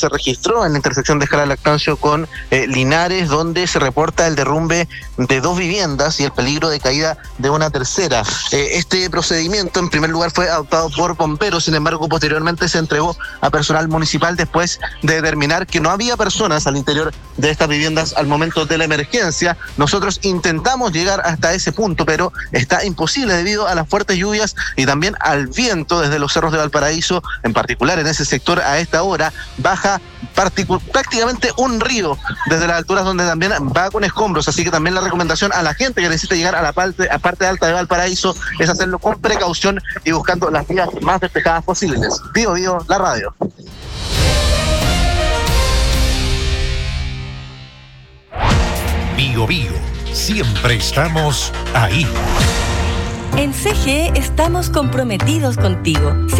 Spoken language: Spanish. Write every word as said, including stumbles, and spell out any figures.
se registró en la intersección de Escala Lactancio con eh, Linares, donde se reporta el derrumbe de dos viviendas y el peligro de caída de una tercera. Eh, este procedimiento, en primer lugar, fue adoptado por bomberos, sin embargo, posteriormente se entregó a personal municipal después de determinar que no había personas al interior de estas viviendas al momento de la emergencia. Nosotros intentamos llegar hasta ese punto, pero está imposible debido a las fuertes lluvias y también al viento desde los cerros de Valparaíso, en particular en ese sector a esta hora, baja particu- prácticamente un río desde las alturas donde también va con escombros, así que también la recomendación a la gente que necesita llegar a la parte, a parte alta de Valparaíso es hacerlo con precaución y buscando las vías más despejadas posibles. Vivo, vivo, la radio. Bio Bio, siempre estamos ahí. En C G E estamos comprometidos contigo.